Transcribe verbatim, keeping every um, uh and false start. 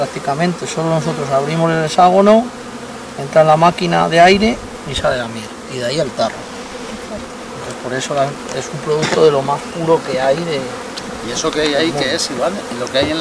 Prácticamente solo nosotros abrimos el hexágono, entra en la máquina de aire y sale la miel, y de ahí al tarro. Entonces, por eso la, es un producto de lo más puro que hay de... ¿Y eso que hay ahí qué es, igual? ¿Y lo que hay en la